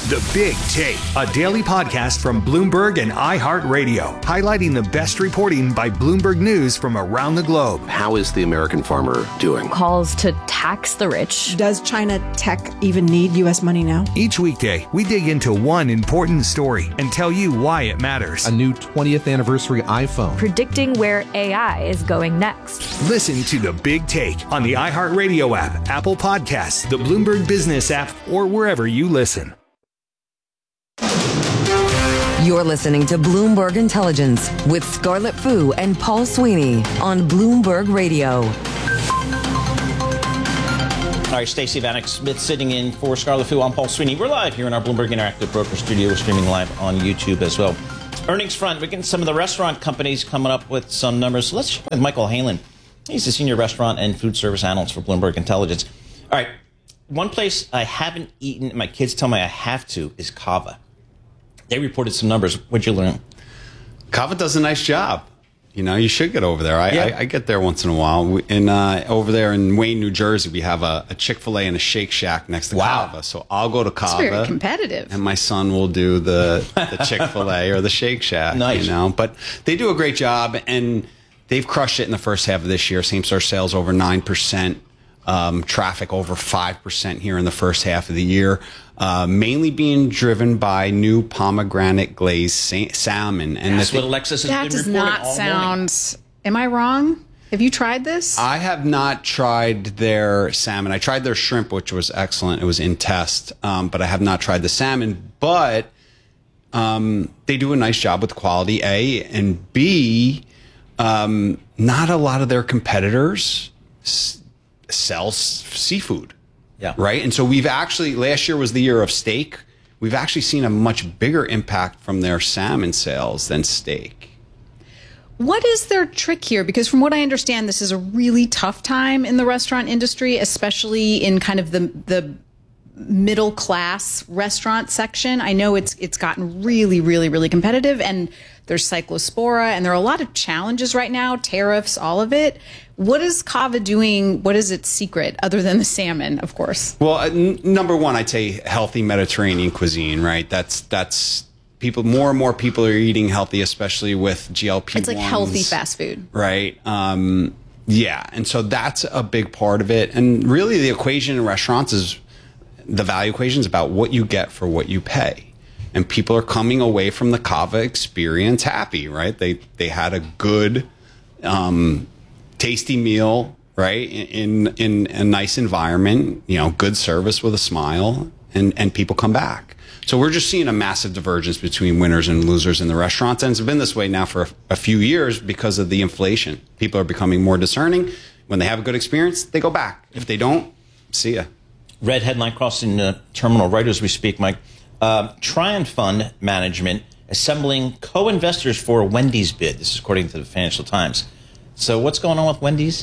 The Big Take, a daily podcast from Bloomberg and iHeartRadio, highlighting the best reporting by Bloomberg News from around the globe. How is the American farmer doing? Calls to tax the rich. Does China tech even need U S money now? Each weekday, we dig into one important story and tell you why it matters. A new twentieth anniversary iPhone. Predicting where A I is going next. Listen to The Big Take on the iHeartRadio app, Apple Podcasts, the Bloomberg Business app, or wherever you listen. You're listening to Bloomberg Intelligence with Scarlett Fu and Paul Sweeney on Bloomberg Radio. All right, Stacey Vanek Smith sitting in for Scarlett Fu. I'm Paul Sweeney. We're live here in our Bloomberg Interactive Broker Studio. We're streaming live on YouTube as well. Earnings front, we're getting some of the restaurant companies coming up with some numbers. So let's start with Michael Halen. He's the senior restaurant and food service analyst for Bloomberg Intelligence. All right, one place I haven't eaten, my kids tell me I have to, is Cava. They reported some numbers. What'd you learn? Cava does a nice job. You know, you should get over there. I, Yeah. I, I get there once in a while. We, in uh, over there in Wayne, New Jersey, we have a, a Chick-fil-A and a Shake Shack next to Cava. So I'll go to It's Cava. very competitive. And my son will do the, the Chick-fil-A or the Shake Shack. Nice. You know, but they do a great job, and they've crushed it in the first half of this year. Same-store sales over nine percent. Um, traffic over five percent here in the first half of the year, uh, mainly being driven by new pomegranate glazed sa- salmon. And That's the what thi- Alexis has That been does reporting not all morning. sound. Am I wrong? Have you tried this? I have not tried their salmon. I tried their shrimp, which was excellent. It was in test, um, but I have not tried the salmon. But um, they do a nice job with quality, A, and B, um, not a lot of their competitors s- sell s- seafood. Yeah. Right. And so we've actually, last year was the year of steak. We've actually seen a much bigger impact from their salmon sales than steak. What is their trick here? Because from what I understand, this is a really tough time in the restaurant industry, especially in kind of the the middle class restaurant section. I know it's it's gotten really, really, really competitive, and there's cyclospora, and there are a lot of challenges right now, tariffs, all of it. What is Cava doing? What is its secret, other than the salmon, of course? Well, uh, n- number one, I'd say healthy Mediterranean cuisine, right? That's that's people. More and more people are eating healthy, especially with G L P one s. It's like healthy fast food. Right. Um, yeah. And so that's a big part of it. And really the equation in restaurants is the value equation is about what you get for what you pay. And people are coming away from the Cava experience happy, right? They, they had a good, um, tasty meal, right? In, in, in a nice environment, you know, good service with a smile, and, and people come back. So we're just seeing a massive divergence between winners and losers in the restaurants. And it's been this way now for a, a few years because of the inflation. People are becoming more discerning. When they have a good experience, they go back. If they don't, see ya. Red headline crossing the terminal right as we speak, Mike. Uh, Trion Fund Management assembling co-investors for a Wendy's bid. This is according to the Financial Times. So what's going on with Wendy's?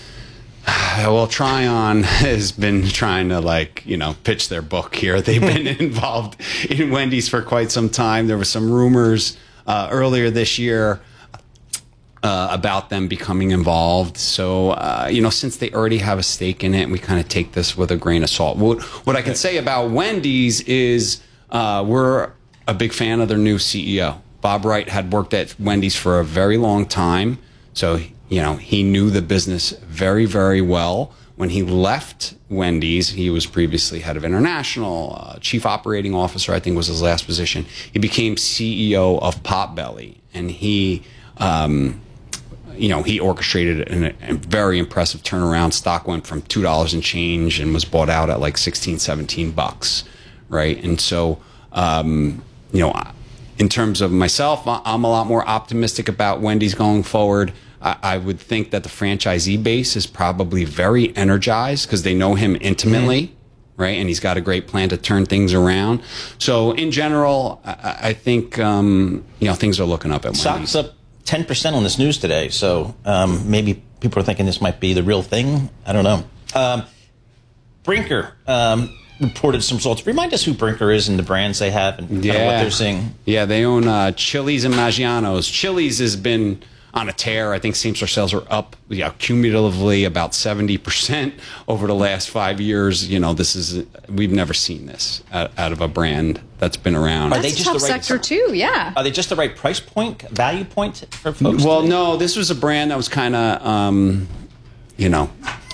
Well, Trion has been trying to, like, you know, pitch their book here. They've been involved in Wendy's for quite some time. There were some rumors uh, earlier this year uh, about them becoming involved. So, uh, you know, since they already have a stake in it, we kind of take this with a grain of salt. What, what I can say about Wendy's is uh, we're a big fan of their new C E O. Bob Wright had worked at Wendy's for a very long time. So, you know, he knew the business very, very well. When he left Wendy's, he was previously head of international, uh, chief operating officer, I think was his last position. He became C E O of Potbelly, and he, um, you know, he orchestrated an, a very impressive turnaround. Stock went from two dollars and change and was bought out at like sixteen, seventeen bucks, right? And so, um, you know, in terms of myself, I'm a lot more optimistic about Wendy's going forward. I would think that the franchisee base is probably very energized because they know him intimately, mm-hmm. right? And he's got a great plan to turn things around. So in general, I, I think, um, you know, things are looking up at Wendy's. Stock's up ten percent on this news today. So um, maybe people are thinking this might be the real thing. I don't know. Um, Brinker um, reported some results. Remind us who Brinker is and the brands they have and kind of what they're seeing. Yeah, they own uh, Chili's and Maggiano's. Chili's has been on a tear. I think same-store sales are up, you know, cumulatively about seventy percent over the last five years. You know, this is, we've never seen this out, out of a brand that's been around. Are they just a tough the right sector too? Yeah. Are they just the right price point, value point for folks? Well, no, this was a brand that was kind of, um, you know.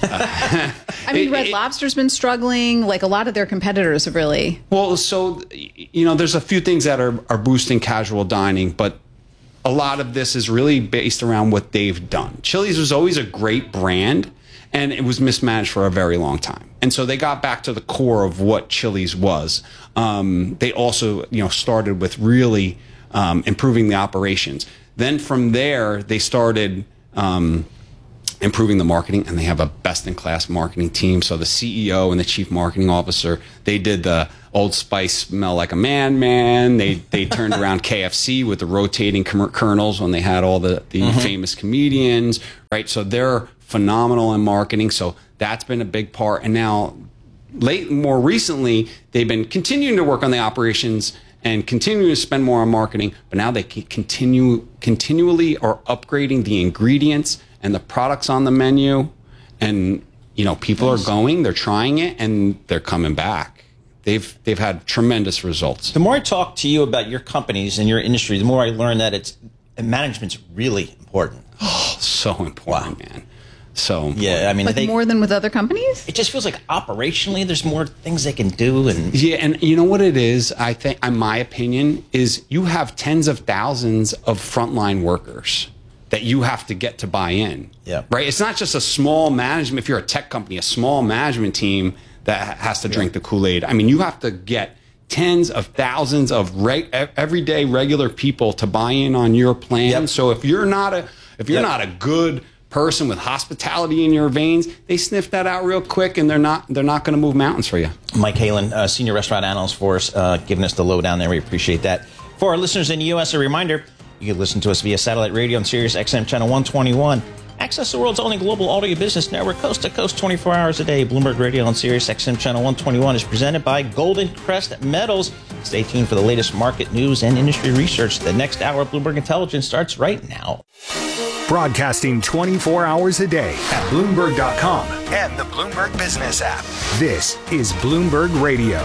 Uh, I mean, Red it, Lobster's been struggling. Like a lot of their competitors have really. Well, so, you know, there's a few things that are, are boosting casual dining, but a lot of this is really based around what they've done. Chili's was always a great brand, and it was mismanaged for a very long time. And so they got back to the core of what Chili's was. Um, they also, you know, started with really um, improving the operations. Then from there, they started um, improving the marketing, and they have a best-in-class marketing team. So the C E O and the chief marketing officer, they did the Old Spice smell like a man, man. They they turned around K F C with the rotating kernels when they had all the, the mm-hmm. famous comedians, right? So they're phenomenal in marketing. So that's been a big part. And now, late more recently, they've been continuing to work on the operations and continuing to spend more on marketing. But now they continue continually are upgrading the ingredients and the products on the menu. And, you know, people are going, they're trying it, and they're coming back. They've they've had tremendous results. The more I talk to you about your companies and your industry, the more I learn that it's management's really important. Oh, so important, wow. man. So important. Yeah, I mean, like they, more than with other companies. It just feels like operationally, there's more things they can do, and yeah, and you know what it is. I think, in my opinion, is you have tens of thousands of frontline workers that you have to get to buy in. Yeah, right. It's not just a small management. If you're a tech company, a small management team that has to drink the Kool-Aid. I mean, you have to get tens of thousands of re- everyday regular people to buy in on your plan. Yep. So if you're not a if you're yep. not a good person with hospitality in your veins, they sniff that out real quick, and they're not they're not going to move mountains for you. Mike Halen, uh, senior restaurant analyst for us, uh, giving us the lowdown there. We appreciate that. For our listeners in the U S, a reminder: you can listen to us via satellite radio on Sirius X M channel one twenty-one. Access the world's only global audio business network, coast to coast, twenty-four hours a day. Bloomberg Radio on Sirius X M channel one twenty-one is presented by Golden Crest Metals. Stay tuned for the latest market news and industry research. The next hour of Bloomberg Intelligence starts right now. Broadcasting twenty-four hours a day at Bloomberg dot com and the Bloomberg Business app. This is Bloomberg Radio.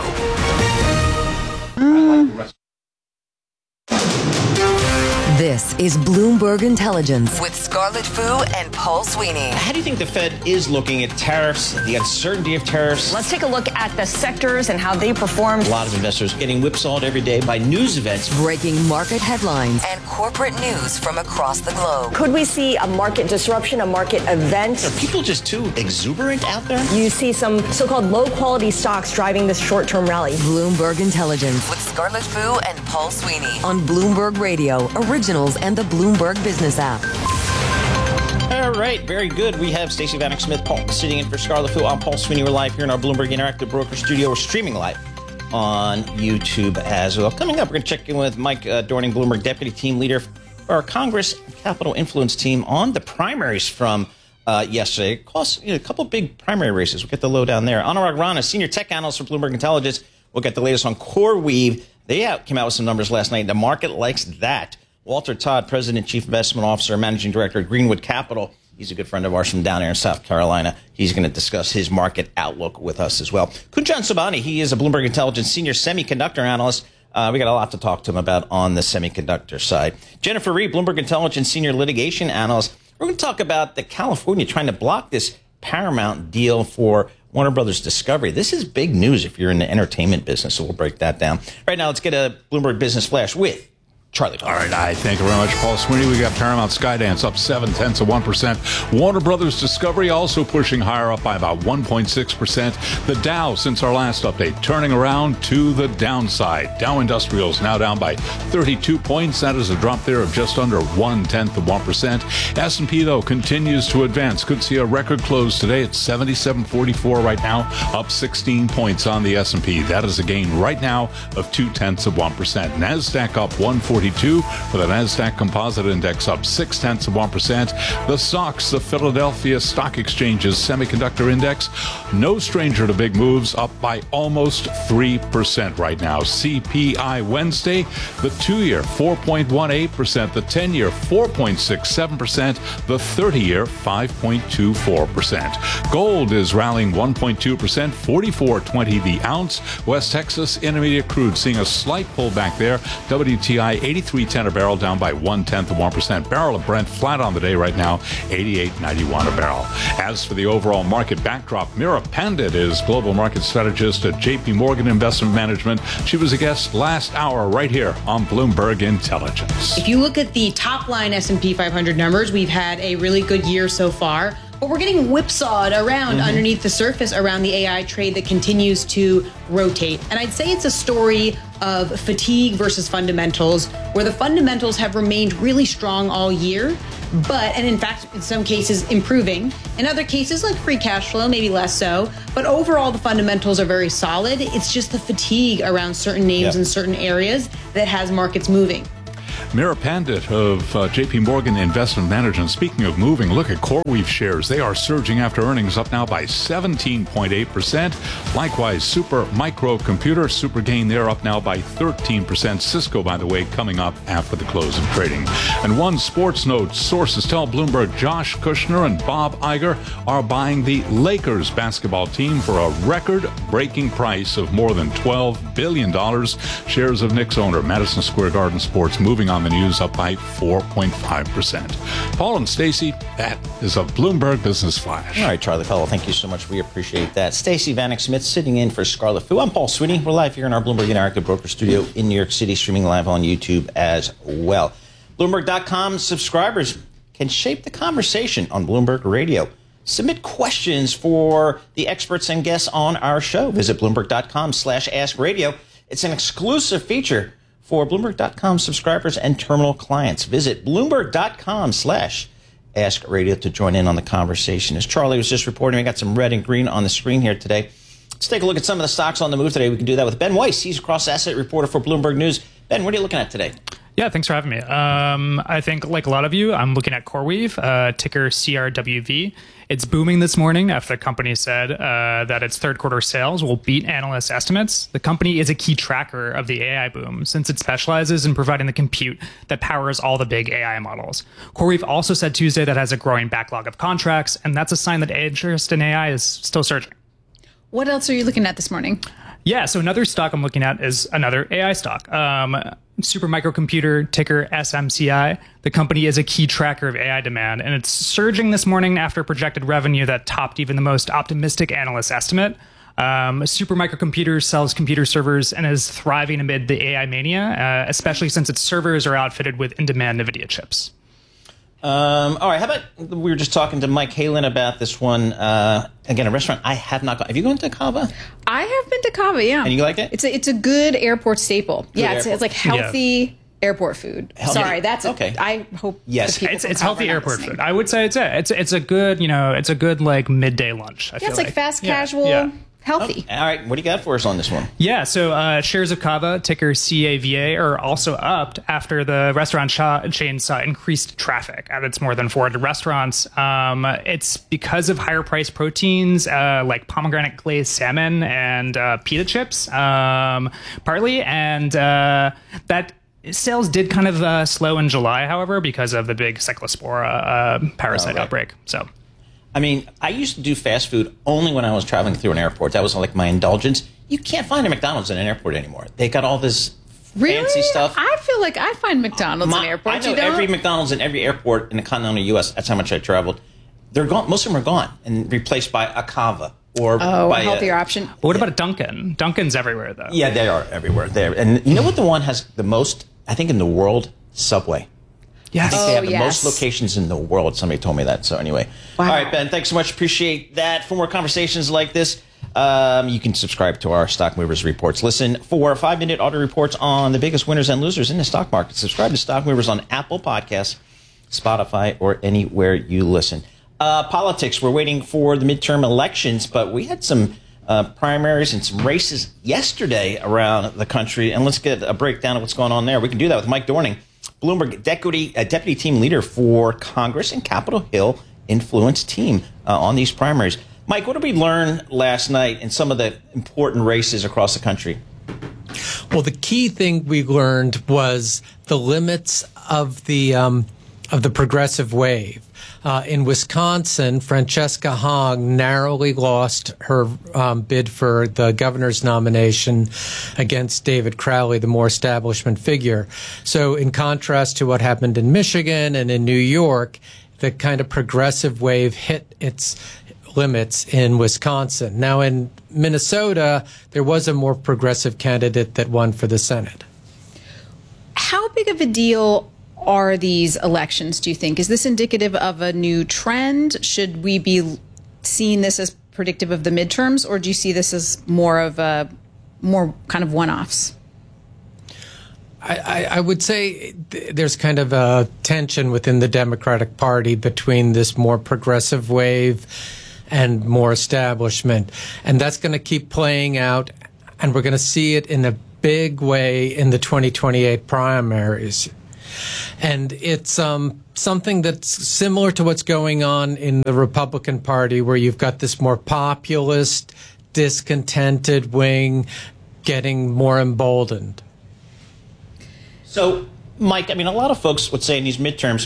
Mm. This is Bloomberg Intelligence with Scarlett Fu and Paul Sweeney. How do you think the Fed is looking at tariffs, the uncertainty of tariffs? Let's take a look at the sectors and how they performed. A lot of investors getting whipsawed every day by news events. Breaking market headlines and corporate news from across the globe. Could we see a market disruption, a market event? Are people just too exuberant out there? You see some so-called low-quality stocks driving this short-term rally. Bloomberg Intelligence with Scarlett Fu and Paul Sweeney on Bloomberg Radio, Originals, and the Bloomberg Business app. All right, very good. We have Stacey Vanek Smith Paul sitting in for Scarlett Fu. I'm Paul Sweeney. We're live here in our Bloomberg Interactive Broker Studio. We're streaming live on YouTube as well. Coming up, we're going to check in with Mike uh, Dorning, Bloomberg Deputy Team Leader for our Congress Capital Influence team on the primaries from uh, yesterday. Across, you know, a couple big primary races. We'll get the lowdown there. Anurag Rana, Senior Tech Analyst for Bloomberg Intelligence. We'll get the latest on CoreWeave. They out, came out with some numbers last night. The market likes that. Walter Todd, President, Chief Investment Officer, Managing Director at Greenwood Capital. He's a good friend of ours from down there in South Carolina. He's going to discuss his market outlook with us as well. Kunjan Sobhani, he is a Bloomberg Intelligence Senior Semiconductor Analyst. Uh, we got a lot to talk to him about on the semiconductor side. Jennifer Reed, Bloomberg Intelligence Senior Litigation Analyst. We're going to talk about the California trying to block this Paramount deal for Warner Brothers Discovery. This is big news if you're in the entertainment business, so we'll break that down. Right now, let's get a Bloomberg Business Flash with Charlie. All right, I thank you very much, Paul Sweeney. We got Paramount Skydance up seven tenths of one percent. Warner Brothers Discovery also pushing higher up by about one point six percent. The Dow, since our last update, turning around to the downside. Dow Industrials now down by thirty-two points. That is a drop there of just under one tenth of one percent. S and P though continues to advance. Could see a record close today at seventy-seven forty-four right now, up sixteen points on the S and P. That is a gain right now of two tenths of one percent. NASDAQ up one forty. forty-two, with the NASDAQ Composite Index up six tenths of one percent. The S O X, the Philadelphia Stock Exchange's Semiconductor Index, no stranger to big moves, up by almost three percent right now. C P I Wednesday, the two-year four point one eight percent, the ten-year four point six seven percent, the thirty-year five point two four percent. Gold is rallying one point two percent, forty-four twenty the ounce. West Texas Intermediate crude seeing a slight pullback there. W T I eighty-three ten a barrel, down by one tenth of one percent. Barrel of Brent flat on the day right now, eighty-eight ninety-one a barrel. As for the overall market backdrop, Mira Pandit is global market strategist at J P Morgan Investment Management. She was a guest last hour right here on Bloomberg Intelligence. If you look at the top line S and P five hundred numbers, we've had a really good year so far, but we're getting whipsawed around mm-hmm. underneath the surface around the A I trade that continues to rotate. And I'd say it's a story of fatigue versus fundamentals, where the fundamentals have remained really strong all year, but, and in fact, in some cases improving. In other cases, like free cash flow, maybe less so. But overall, the fundamentals are very solid. It's just the fatigue around certain names yep. in certain areas that has markets moving. Mira Pandit of uh, J P Morgan Investment Management. Speaking of moving, look at CoreWeave shares. They are surging after earnings, up now by seventeen point eight percent. Likewise, Super Micro Computer, super gain there, up now by thirteen percent. Cisco, by the way, coming up after the close of trading. And one sports note, sources tell Bloomberg Josh Kushner and Bob Iger are buying the Lakers basketball team for a record-breaking price of more than twelve billion dollars. Shares of Knicks owner Madison Square Garden Sports moving on the news, up by four point five percent. Paul and Stacey, that is a Bloomberg Business Flash. All right, Charlie Fellow, thank you so much. We appreciate that. Stacey Vanek Smith sitting in for Scarlett Fu. I'm Paul Sweeney. We're live here in our Bloomberg Interactive Broker Studio in New York City, streaming live on YouTube as well. Bloomberg dot com subscribers can shape the conversation on Bloomberg Radio. Submit questions for the experts and guests on our show. Visit Bloomberg dot com slash ask radio. It's an exclusive feature for Bloomberg dot com subscribers and terminal clients. Visit Bloomberg dot com slash ask radio to join in on the conversation. As Charlie was just reporting, we got some red and green on the screen here today. Let's take a look at some of the stocks on the move today. We can do that with Ben Weiss. He's a cross-asset reporter for Bloomberg News. Ben, what are you looking at today? Yeah, thanks for having me. Um, I think, like a lot of you, I'm looking at CoreWeave, uh, ticker C R W V. It's booming this morning after the company said uh, that its third quarter sales will beat analyst estimates. The company is a key tracker of the A I boom, since it specializes in providing the compute that powers all the big A I models. CoreWeave also said Tuesday that it has a growing backlog of contracts, and that's a sign that interest in A I is still surging. What else are you looking at this morning? Yeah, so another stock I'm looking at is another A I stock. Um, Super Microcomputer, ticker S M C I. The company is a key tracker of A I demand, and it's surging this morning after projected revenue that topped even the most optimistic analyst estimate. Um, Super Microcomputer sells computer servers and is thriving amid the A I mania, uh, especially since its servers are outfitted with in-demand NVIDIA chips. Um, all right, how about, we were just talking to Mike Halen about this one. Uh, again, a restaurant I have not gone. Have you gone to Cava? I have been to Cava, yeah. And you like it? It's a, it's a good airport staple. Good yeah, it's, airport. it's like healthy yeah. airport food. Healthy. Sorry, that's okay. A, I hope yes, it's, it's healthy airport food. I would say it's a, it's it's a good, you know, it's a good like midday lunch. I yeah, feel it's like, like fast yeah. casual. Yeah. Healthy. Oh, all right, what do you got for us on this one? Yeah, so uh, shares of Cava, ticker C A V A, are also upped after the restaurant sh- chain saw increased traffic at its more than four hundred restaurants. Um, it's because of higher priced proteins uh, like pomegranate glazed salmon and uh, pita chips, um, partly, and uh, that sales did kind of uh, slow in July, however, because of the big cyclospora uh, parasite oh, right. outbreak. So. I mean, I used to do fast food only when I was traveling through an airport. That was like my indulgence. You can't find a McDonald's in an airport anymore. They got all this really? fancy stuff. I feel like I find McDonald's my, in airports. I know you don't? every McDonald's in every airport in the continental U S. That's how much I traveled. They're gone. Most of them are gone and replaced by a Cava or oh, by a healthier a, option. But what about a Dunkin'? Dunkin's everywhere, though. Yeah, they are everywhere. There, and you know what? The one has the most, I think, in the world. Subway. Yes. I think they oh, have the yes. most locations in the world. Somebody told me that. So anyway. Wow. All right, Ben, thanks so much. Appreciate that. For more conversations like this, um, you can subscribe to our Stock Movers Reports. Listen for five-minute audio reports on the biggest winners and losers in the stock market. Subscribe to Stock Movers on Apple Podcasts, Spotify, or anywhere you listen. Uh, politics. We're waiting for the midterm elections, but we had some uh, primaries and some races yesterday around the country. And let's get a breakdown of what's going on there. We can do that with Mike Dorning, Bloomberg deputy, uh, deputy team leader for Congress and Capitol Hill influence team uh, on these primaries. Mike, what did we learn last night in some of the important races across the country? Well, the key thing we learned was the limits of the um, of the progressive wave. Uh, in Wisconsin, Francesca Hong narrowly lost her um, bid for the governor's nomination against David Crowley, the more establishment figure. So in contrast to what happened in Michigan and in New York, the kind of progressive wave hit its limits in Wisconsin. Now in Minnesota, there was a more progressive candidate that won for the Senate. How big of a deal are these elections, do you think? Is this indicative of a new trend? Should we be seeing this as predictive of the midterms, or do you see this as more of a more kind of one-offs? I, I, I would say th- there's kind of a tension within the Democratic Party between this more progressive wave and more establishment. And that's going to keep playing out, and we're going to see it in a big way in the twenty twenty-eight primaries. And it's um, something that's similar to what's going on in the Republican Party, where you've got this more populist, discontented wing getting more emboldened. So, Mike, I mean, a lot of folks would say in these midterms,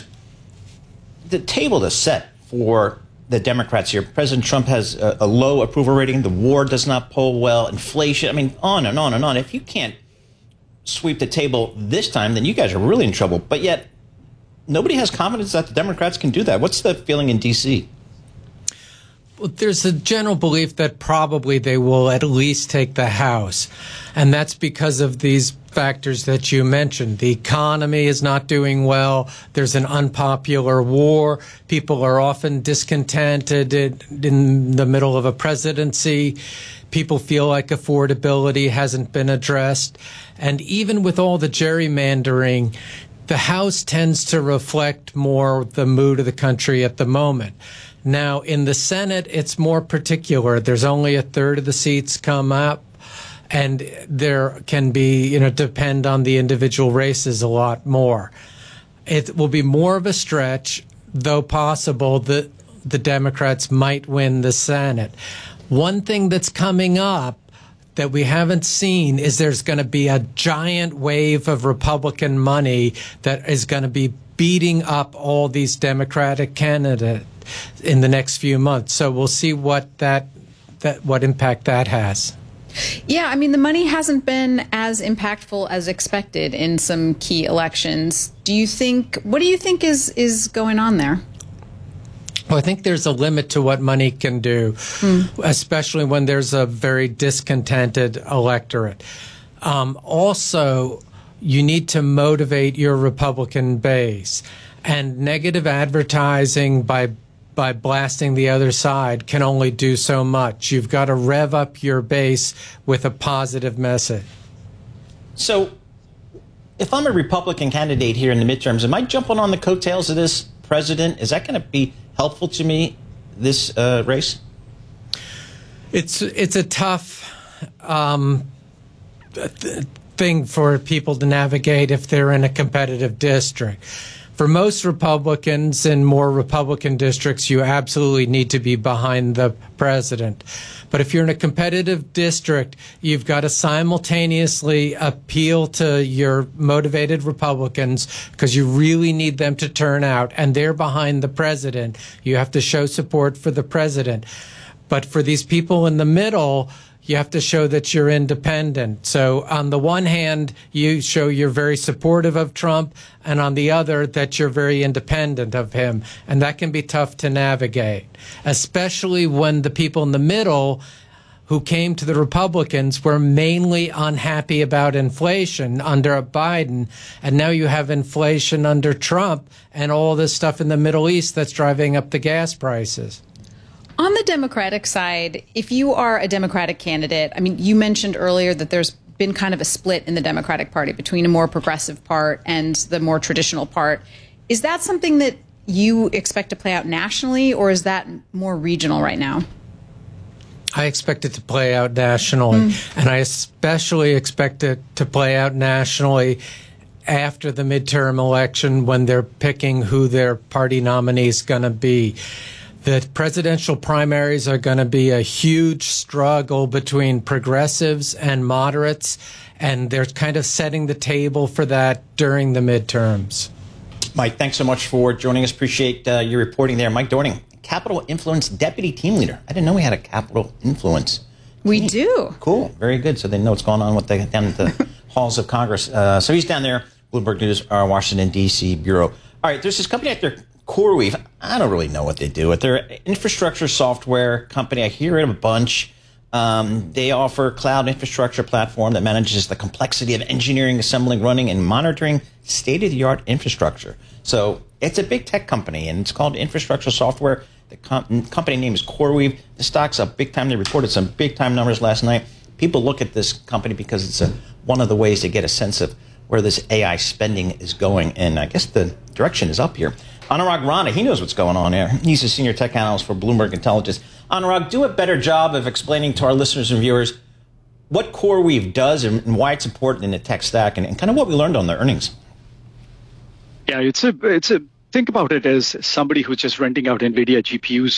the table is set for the Democrats here. President Trump has a, a low approval rating. The war does not poll well. Inflation, I mean, on and on and on. If you can't sweep the table this time, then you guys are really in trouble. But yet, nobody has confidence that the Democrats can do that. What's the feeling in D C? Well, there's a general belief that probably they will at least take the House. And that's because of these factors that you mentioned. The economy is not doing well. There's an unpopular war. People are often discontented in, in the middle of a presidency. People feel like affordability hasn't been addressed. And even with all the gerrymandering, the House tends to reflect more the mood of the country at the moment. Now, in the Senate, it's more particular. There's only a third of the seats come up, and there can be, you know, depend on the individual races a lot more. It will be more of a stretch, though possible that the Democrats might win the Senate. One thing that's coming up that we haven't seen is there's going to be a giant wave of Republican money that is going to be beating up all these Democratic candidates in the next few months. So we'll see what that, that what impact that has. Yeah, I mean, the money hasn't been as impactful as expected in some key elections. Do you think, what do you think is, is going on there? Well, I think there's a limit to what money can do, mm. especially when there's a very discontented electorate. Um, also, you need to motivate your Republican base, and negative advertising by by blasting the other side can only do so much. You've got to rev up your base with a positive message. So, if I'm a Republican candidate here in the midterms, am I jumping on the coattails of this president? Is that going to be helpful to me, this uh, race? It's it's a tough um, th- thing for people to navigate if they're in a competitive district. For most Republicans in more Republican districts, you absolutely need to be behind the president. But if you're in a competitive district, you've got to simultaneously appeal to your motivated Republicans because you really need them to turn out, and they're behind the president. You have to show support for the president. But for these people in the middle, you have to show that you're independent. So on the one hand, you show you're very supportive of Trump, and on the other, that you're very independent of him. And that can be tough to navigate, especially when the people in the middle who came to the Republicans were mainly unhappy about inflation under Biden. And now you have inflation under Trump and all this stuff in the Middle East that's driving up the gas prices. On the Democratic side, if you are a Democratic candidate, I mean, you mentioned earlier that there's been kind of a split in the Democratic Party between a more progressive part and the more traditional part. Is that something that you expect to play out nationally, or is that more regional right now? I expect it to play out nationally, Mm. and I especially expect it to play out nationally after the midterm election when they're picking who their party nominee is going to be. The presidential primaries are going to be a huge struggle between progressives and moderates, and they're kind of setting the table for that during the midterms. Mike, thanks so much for joining us. Appreciate uh, your reporting there. Mike Dorning, Capital Influence Deputy Team Leader. I didn't know we had a Capital Influence. We team. do. Cool. Very good. So they know what's going on with the, down at the halls of Congress. Uh, so he's down there, Bloomberg News, our Washington, D C bureau. All right, there's this company out there, CoreWeave. I don't really know what they do. They're an infrastructure software company. I hear it a bunch. Um, they offer a cloud infrastructure platform that manages the complexity of engineering, assembling, running, and monitoring state-of-the-art infrastructure. So it's a big tech company, and it's called Infrastructure Software. The com- company name is CoreWeave. The stock's up big time. They reported some big-time numbers last night. People look at this company because it's a, one of the ways to get a sense of where this A I spending is going, and I guess the direction is up here. Anurag Rana, he knows what's going on here. He's a senior tech analyst for Bloomberg Intelligence. Anurag, do a better job of explaining to our listeners and viewers what CoreWeave does and why it's important in the tech stack, and, and kind of what we learned on the earnings. Yeah, it's a it's a think about it as somebody who's just renting out NVIDIA G P Us